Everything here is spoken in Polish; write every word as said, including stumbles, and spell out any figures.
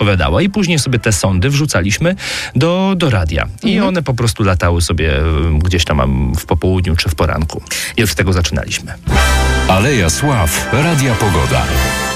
odpowiadała i później sobie te sondy wrzucaliśmy do, do radia. I Mhm. one po prostu latały sobie gdzieś tam w popołudniu czy w poranku. I od tego zaczynaliśmy. Aleja Sław, Radia Pogoda.